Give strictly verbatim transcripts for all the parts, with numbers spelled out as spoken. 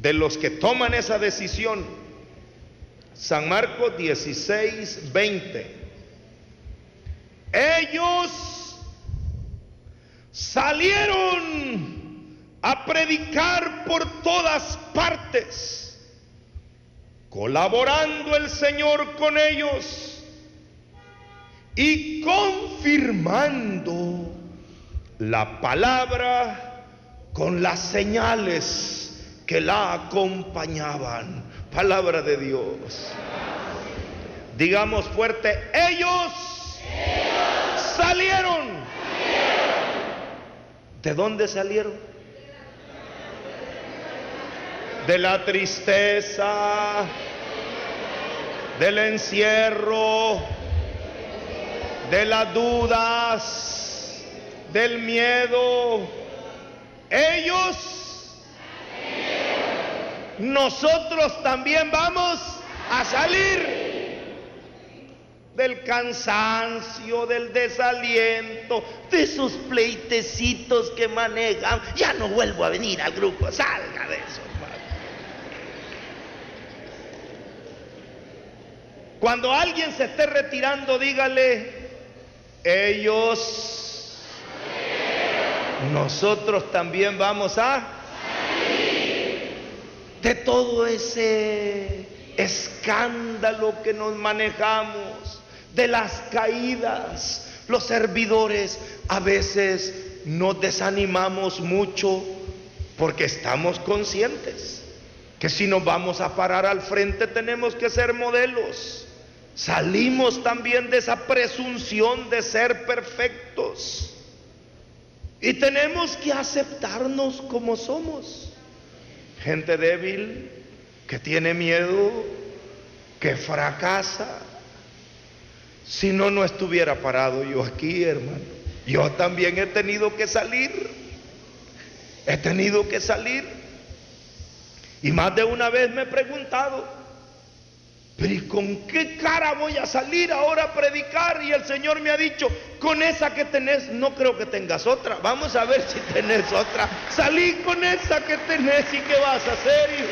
de los que toman esa decisión. San Marcos dieciséis, veinte. Ellos salieron a predicar por todas partes, colaborando el Señor con ellos y confirmando la palabra con las señales que la acompañaban. Palabra de Dios. Digamos fuerte: ellos, ellos salieron. salieron. ¿De dónde salieron? De la tristeza, del encierro, de las dudas, del miedo. Ellos, nosotros también vamos a salir del cansancio, del desaliento, de esos pleitecitos que manejan. Ya no vuelvo a venir al grupo. Salga de eso, hermano. Cuando alguien se esté retirando, dígale: ellos, nosotros también vamos a de todo ese escándalo que nos manejamos, de las caídas. Los servidores a veces nos desanimamos mucho porque estamos conscientes que si nos vamos a parar al frente tenemos que ser modelos. Salimos también de esa presunción de ser perfectos y tenemos que aceptarnos como somos. Gente débil, que tiene miedo, que fracasa. Si no, no estuviera parado yo aquí, hermano. Yo también he tenido que salir. He tenido que salir. Y más de una vez me he preguntado: pero ¿y con qué cara voy a salir ahora a predicar? Y el Señor me ha dicho: con esa que tenés, no creo que tengas otra. Vamos a ver si tenés otra. Salí con esa que tenés. ¿Y qué vas a hacer, hijo?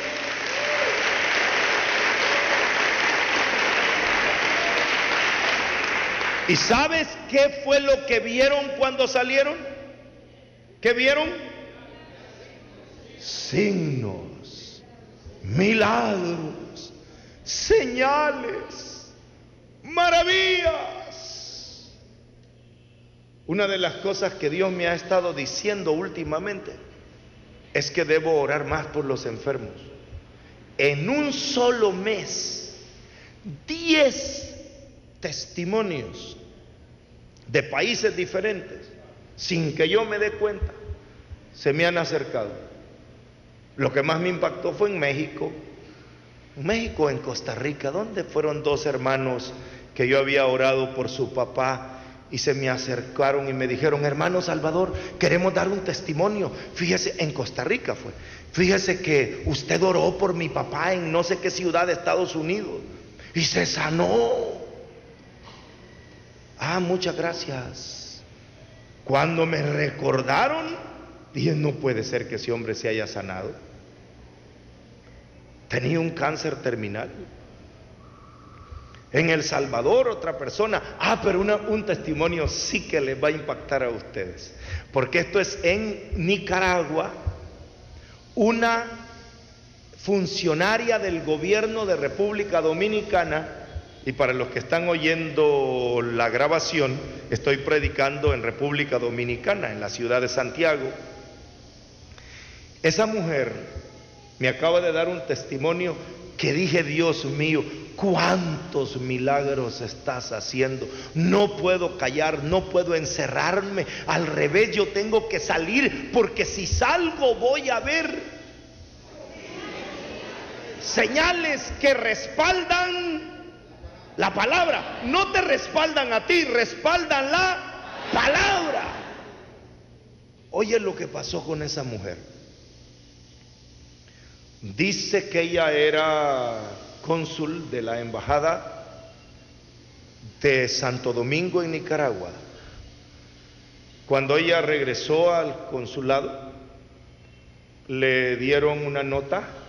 ¿Y sabes qué fue lo que vieron cuando salieron? ¿Qué vieron? Signos, milagros, señales, maravillas. Una de las cosas que Dios me ha estado diciendo últimamente es que debo orar más por los enfermos. En un solo mes, diez testimonios de países diferentes, sin que yo me dé cuenta, se me han acercado. Lo que más me impactó fue en México. México, en Costa Rica, donde fueron dos hermanos que yo había orado por su papá y se me acercaron y me dijeron: hermano Salvador, queremos dar un testimonio. Fíjese, en Costa Rica fue. Fíjese que usted oró por mi papá en no sé qué ciudad de Estados Unidos y se sanó. Ah, muchas gracias. Cuando me recordaron, dije: no puede ser que ese hombre se haya sanado. Tenía un cáncer terminal. En El Salvador, otra persona. Ah, pero una, un testimonio sí que les va a impactar a ustedes, porque esto es en Nicaragua. Una funcionaria del gobierno de República Dominicana, y para los que están oyendo la grabación, estoy predicando en República Dominicana, en la ciudad de Santiago. Esa mujer me acaba de dar un testimonio que dije: Dios mío, cuántos milagros estás haciendo. No puedo callar, no puedo encerrarme. Al revés, yo tengo que salir, porque si salgo voy a ver señales que respaldan la palabra. No te respaldan a ti, respaldan la palabra. Oye lo que pasó con esa mujer. Dice que ella era cónsul de la embajada de Santo Domingo en Nicaragua. Cuando ella regresó al consulado, le dieron una nota